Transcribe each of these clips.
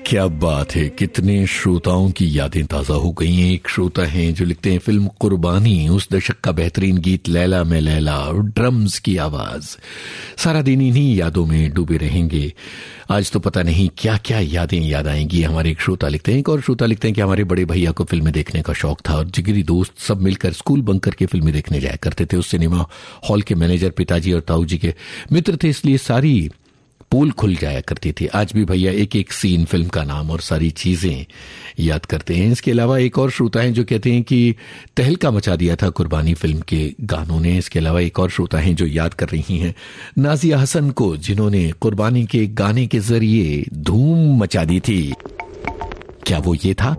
क्या बात है, कितने श्रोताओं की यादें ताजा हो गई हैं। एक श्रोता हैं जो लिखते हैं, फिल्म कुर्बानी, उस दशक का बेहतरीन गीत लैला में लैला और ड्रम्स की आवाज, सारा दिन इन्हीं यादों में डूबे रहेंगे। आज तो पता नहीं क्या क्या यादें याद आएंगी। हमारे एक श्रोता लिखते हैं, एक और श्रोता लिखते हैं कि हमारे बड़े भैया को फिल्में देखने का शौक था और जिगरी दोस्त सब मिलकर स्कूल बंक करके फिल्में देखने जाया करते थे। उस सिनेमा हॉल के मैनेजर पिताजी और ताऊ जी के मित्र थे, इसलिए सारी पोल खुल जाया करती थी। आज भी भैया एक एक सीन, फिल्म का नाम और सारी चीजें याद करते हैं। इसके अलावा एक और श्रोता हैं जो कहते हैं कि तहलका मचा दिया था कुर्बानी फिल्म के गानों ने। इसके अलावा एक और श्रोता हैं जो याद कर रही हैं नाजिया हसन को, जिन्होंने कुर्बानी के गाने के जरिए धूम मचा दी थी। क्या वो ये था?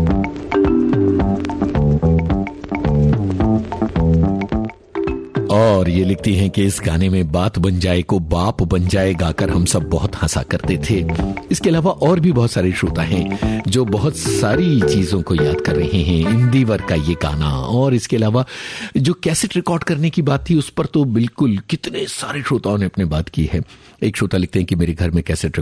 और ये लिखती हैं कि इस गाने में बात बन जाए को बाप बन जाए गाकर हम सब बहुत हंसा करते थे। इसके अलावा और भी बहुत सारे श्रोता हैं जो बहुत सारी चीजों को याद कर रहे हैं। इंदिवर का ये गाना, और इसके अलावा जो कैसेट रिकॉर्ड करने की बात थी उस पर तो बिल्कुल कितने सारे श्रोताओं ने अपने बात की है। एक श्रोता लिखते हैं कि मेरे घर में कैसेट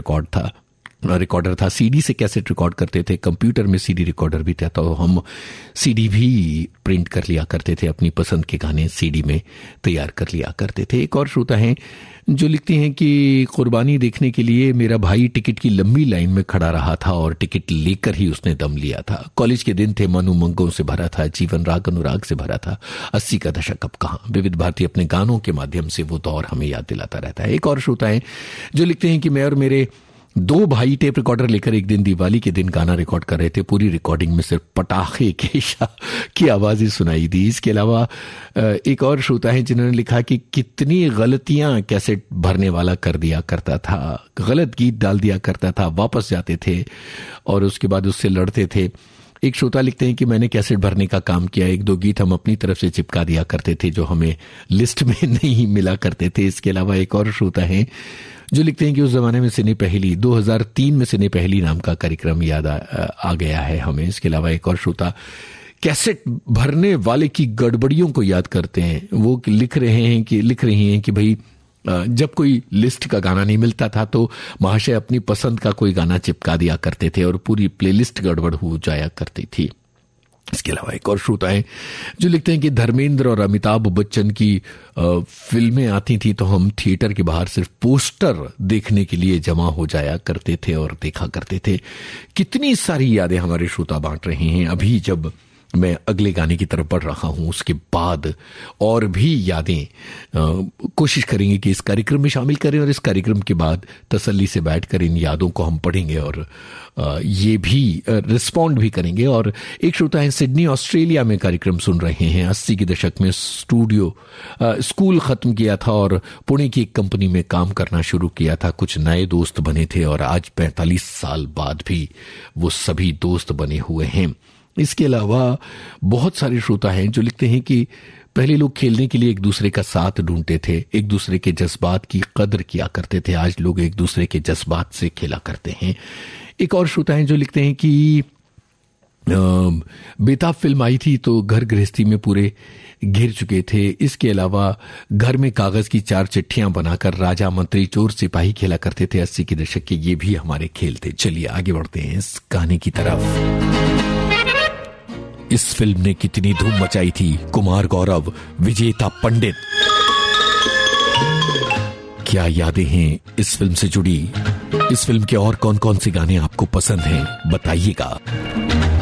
रिकॉर्डर था, सीडी से कैसेट रिकॉर्ड करते थे, कंप्यूटर में सीडी रिकॉर्डर भी था, तो हम सीडी भी प्रिंट कर लिया करते थे, अपनी पसंद के गाने सीडी में तैयार कर लिया करते थे। एक और श्रोता हैं जो लिखती हैं कि कुर्बानी देखने के लिए मेरा भाई टिकट की लंबी लाइन में खड़ा रहा था और टिकट लेकर ही उसने दम लिया था। कॉलेज के दिन थे, मन उमंगों से भरा था, जीवन राग अनुराग से भरा था। 80 का दशक अब कहां। विविध भारती अपने गानों के माध्यम से वो दौर हमें याद दिलाता रहता है। एक और श्रोता है जो लिखते हैं कि मैं और मेरे 2 भाई टेप रिकॉर्डर लेकर एक दिन दिवाली के दिन गाना रिकॉर्ड कर रहे थे। पूरी रिकॉर्डिंग में सिर्फ पटाखे की आवाज ही सुनाई दी। इसके अलावा एक और श्रोता है जिन्होंने लिखा कि कितनी गलतियां कैसेट भरने वाला कर दिया करता था, गलत गीत डाल दिया करता था, वापस जाते थे और उसके बाद उससे लड़ते थे। एक श्रोता लिखते हैं कि मैंने कैसेट भरने का काम किया, 1-2 गीत हम अपनी तरफ से चिपका दिया करते थे जो हमें लिस्ट में नहीं मिला करते थे। इसके अलावा एक और श्रोता है जो लिखते हैं कि उस जमाने में सिने पहली 2003 में सिने पहली नाम का कार्यक्रम याद आ गया है हमें। इसके अलावा एक और श्रोता कैसेट भरने वाले की गड़बड़ियों को याद करते हैं। वो लिख रही हैं कि भाई जब कोई लिस्ट का गाना नहीं मिलता था तो महाशय अपनी पसंद का कोई गाना चिपका दिया करते थे और पूरी प्लेलिस्ट गड़बड़ हो जाया करती थी। इसके अलावा एक और श्रोता है जो लिखते हैं कि धर्मेंद्र और अमिताभ बच्चन की फिल्में आती थी तो हम थिएटर के बाहर सिर्फ पोस्टर देखने के लिए जमा हो जाया करते थे और देखा करते थे। कितनी सारी यादें हमारे श्रोता बांट रहे हैं। अभी जब मैं अगले गाने की तरफ बढ़ रहा हूं उसके बाद और भी यादें कोशिश करेंगे कि इस कार्यक्रम में शामिल करें और इस कार्यक्रम के बाद तसल्ली से बैठकर इन यादों को हम पढ़ेंगे और ये भी रिस्पॉन्ड भी करेंगे। और एक श्रोता है सिडनी ऑस्ट्रेलिया में कार्यक्रम सुन रहे हैं। 80 के दशक में स्कूल खत्म किया था और पुणे की एक कंपनी में काम करना शुरू किया था। कुछ नए दोस्त बने थे और आज 45 साल बाद भी वो सभी दोस्त बने हुए हैं। इसके अलावा बहुत सारे श्रोता हैं जो लिखते हैं कि पहले लोग खेलने के लिए एक दूसरे का साथ ढूंढते थे, एक दूसरे के जज्बात की कदर किया करते थे। आज लोग एक दूसरे के जज्बात से खेला करते हैं। एक और श्रोता हैं जो लिखते हैं कि बेताब फिल्म आई थी तो घर गृहस्थी में पूरे घिर चुके थे। इसके अलावा घर में कागज की 4 चिट्ठियां बनाकर राजा मंत्री चोर सिपाही खेला करते थे। 80 के दशक के ये भी हमारे खेल थे। चलिए आगे बढ़ते हैं इस गाने की तरफ। इस फिल्म ने कितनी धूम मचाई थी। कुमार गौरव, विजेता पंडित, क्या यादें हैं इस फिल्म से जुड़ी? इस फिल्म के और कौन कौन से गाने आपको पसंद हैं बताइएगा।